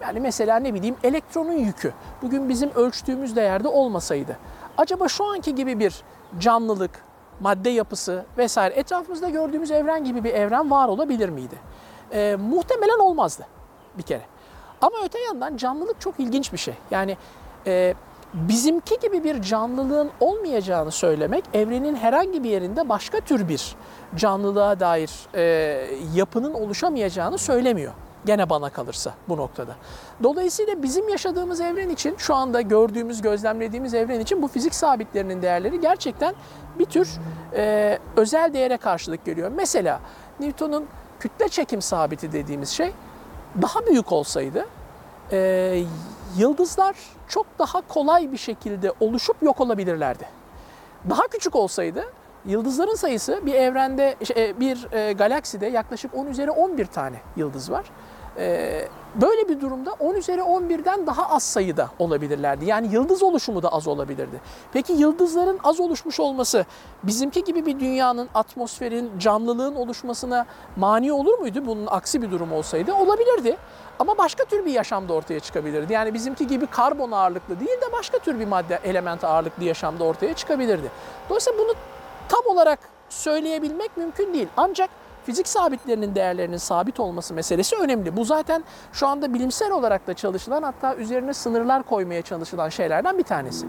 Yani mesela ne bileyim elektronun yükü bugün bizim ölçtüğümüz değerde olmasaydı acaba şu anki gibi bir canlılık, madde yapısı vesaire etrafımızda gördüğümüz evren gibi bir evren var olabilir miydi? Muhtemelen olmazdı bir kere. Ama öte yandan canlılık çok ilginç bir şey. Yani bizimki gibi bir canlılığın olmayacağını söylemek evrenin herhangi bir yerinde başka tür bir canlılığa dair yapının oluşamayacağını söylemiyor. Gene bana kalırsa bu noktada. Dolayısıyla bizim yaşadığımız evren için, şu anda gördüğümüz, gözlemlediğimiz evren için bu fizik sabitlerinin değerleri gerçekten bir tür özel değere karşılık geliyor. Mesela Newton'un kütle çekim sabiti dediğimiz şey daha büyük olsaydı yıldızlar çok daha kolay bir şekilde oluşup yok olabilirlerdi. Daha küçük olsaydı yıldızların sayısı bir evrende, bir galakside yaklaşık 10 üzeri 11 tane yıldız var. Böyle bir durumda 10 üzeri 11'den daha az sayıda olabilirlerdi. Yani yıldız oluşumu da az olabilirdi. Peki yıldızların az oluşmuş olması bizimki gibi bir dünyanın, atmosferin, canlılığın oluşmasına mani olur muydu? Bunun aksi bir durum olsaydı olabilirdi. Ama başka tür bir yaşam da ortaya çıkabilirdi. Yani bizimki gibi karbon ağırlıklı değil de başka tür bir madde, element ağırlıklı yaşam da ortaya çıkabilirdi. Dolayısıyla bunu tam olarak söyleyebilmek mümkün değil. Ancak fizik sabitlerinin değerlerinin sabit olması meselesi önemli. Bu zaten şu anda bilimsel olarak da çalışılan, hatta üzerine sınırlar koymaya çalışılan şeylerden bir tanesi.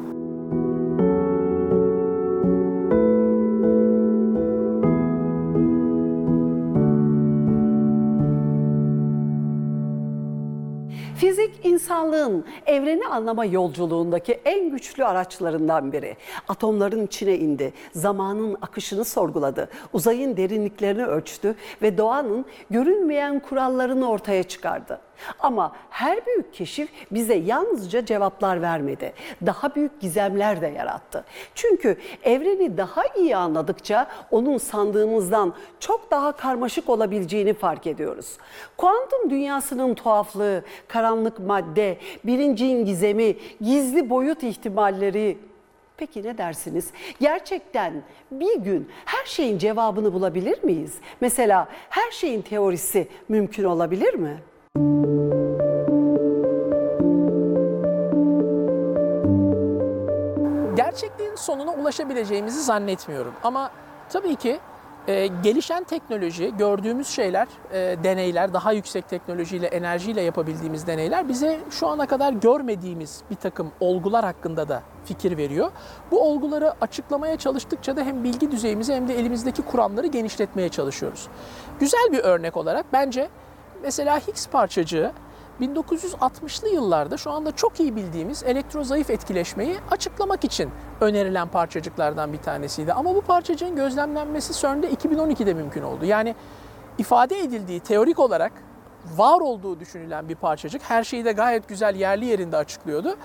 Fizik, insanlığın evreni anlama yolculuğundaki en güçlü araçlarından biri. Atomların içine indi, zamanın akışını sorguladı, uzayın derinliklerini ölçtü ve doğanın görünmeyen kurallarını ortaya çıkardı. Ama her büyük keşif bize yalnızca cevaplar vermedi. Daha büyük gizemler de yarattı. Çünkü evreni daha iyi anladıkça onun sandığımızdan çok daha karmaşık olabileceğini fark ediyoruz. Kuantum dünyasının tuhaflığı, karanlık madde, bilincin gizemi, gizli boyut ihtimalleri. Peki ne dersiniz? Gerçekten bir gün her şeyin cevabını bulabilir miyiz? Mesela her şeyin teorisi mümkün olabilir mi? Gerçekliğin sonuna ulaşabileceğimizi zannetmiyorum. Ama tabii ki gelişen teknoloji, gördüğümüz şeyler, deneyler, daha yüksek teknolojiyle, enerjiyle yapabildiğimiz deneyler bize şu ana kadar görmediğimiz bir takım olgular hakkında da fikir veriyor. Bu olguları açıklamaya çalıştıkça da hem bilgi düzeyimizi hem de elimizdeki kuramları genişletmeye çalışıyoruz. Güzel bir örnek olarak bence mesela Higgs parçacığı 1960'lı yıllarda şu anda çok iyi bildiğimiz elektrozayıf etkileşmeyi açıklamak için önerilen parçacıklardan bir tanesiydi. Ama bu parçacığın gözlemlenmesi CERN'de 2012'de mümkün oldu. Yani ifade edildiği, teorik olarak var olduğu düşünülen bir parçacık, her şeyi de gayet güzel yerli yerinde açıklıyordu.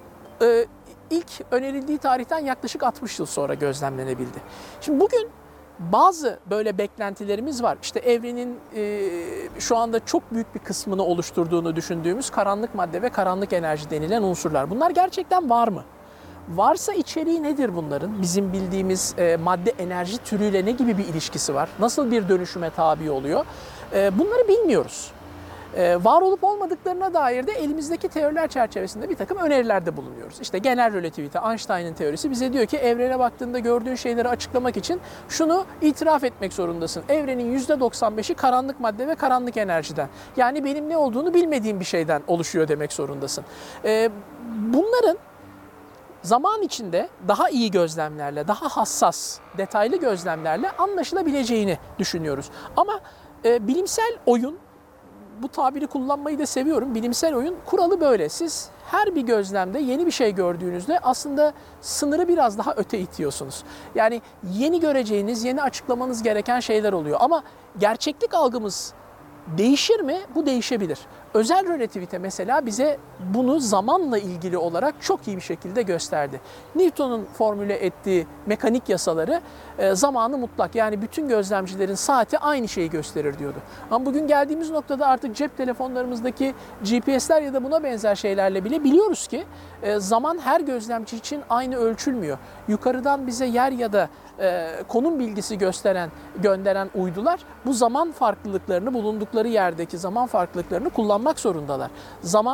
İlk önerildiği tarihten yaklaşık 60 yıl sonra gözlemlenebildi. Şimdi bugün bazı böyle beklentilerimiz var. İşte evrenin şu anda çok büyük bir kısmını oluşturduğunu düşündüğümüz karanlık madde ve karanlık enerji denilen unsurlar. Bunlar gerçekten var mı? Varsa içeriği nedir bunların? Bizim bildiğimiz madde enerji türüyle ne gibi bir ilişkisi var? Nasıl bir dönüşüme tabi oluyor? Bunları bilmiyoruz. Var olup olmadıklarına dair de elimizdeki teoriler çerçevesinde bir takım önerilerde bulunuyoruz. İşte genel relativite, Einstein'ın teorisi bize diyor ki evrene baktığında gördüğün şeyleri açıklamak için şunu itiraf etmek zorundasın. Evrenin %95'i karanlık madde ve karanlık enerjiden. Yani benim ne olduğunu bilmediğim bir şeyden oluşuyor demek zorundasın. Bunların zaman içinde daha iyi gözlemlerle, daha hassas, detaylı gözlemlerle anlaşılabileceğini düşünüyoruz. Ama bilimsel oyun, bu tabiri kullanmayı da seviyorum. Bilimsel oyun kuralı böyle. Siz her bir gözlemde yeni bir şey gördüğünüzde aslında sınırı biraz daha öte itiyorsunuz. Yani yeni göreceğiniz, yeni açıklamanız gereken şeyler oluyor. Ama gerçeklik algımız değişir mi? Bu değişebilir. Özel relativite mesela bize bunu zamanla ilgili olarak çok iyi bir şekilde gösterdi. Newton'un formüle ettiği mekanik yasaları zamanı mutlak, yani bütün gözlemcilerin saati aynı şeyi gösterir diyordu. Ama bugün geldiğimiz noktada artık cep telefonlarımızdaki GPS'ler ya da buna benzer şeylerle bile biliyoruz ki zaman her gözlemci için aynı ölçülmüyor. Yukarıdan bize yer ya da konum bilgisi gönderen uydular bu zaman farklılıklarını, bulundukları yerdeki zaman farklılıklarını kullanmak zorundalar. Zaman